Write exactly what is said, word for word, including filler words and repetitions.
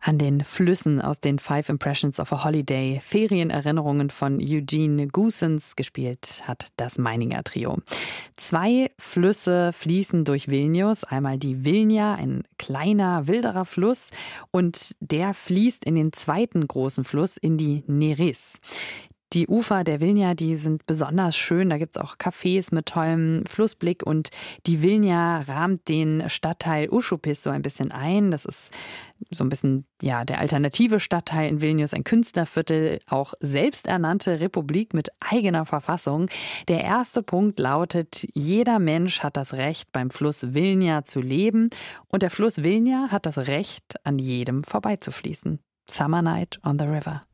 An den Flüssen aus den Five Impressions of a Holiday, Ferienerinnerungen von Eugene Goossens, gespielt hat das Meininger Trio. Zwei Flüsse fließen durch Vilnius, einmal die Vilnia, ein kleiner, wilderer Fluss, und der fließt in den zweiten großen Fluss, in die Neris. Die Ufer der Vilnia, die sind besonders schön. Da gibt es auch Cafés mit tollem Flussblick, und die Vilnia rahmt den Stadtteil Užupis so ein bisschen ein. Das ist so ein bisschen ja der alternative Stadtteil in Vilnius, ein Künstlerviertel, auch selbsternannte Republik mit eigener Verfassung. Der erste Punkt lautet: Jeder Mensch hat das Recht, beim Fluss Vilnia zu leben, und der Fluss Vilnia hat das Recht, an jedem vorbeizufließen. Summer Night on the River.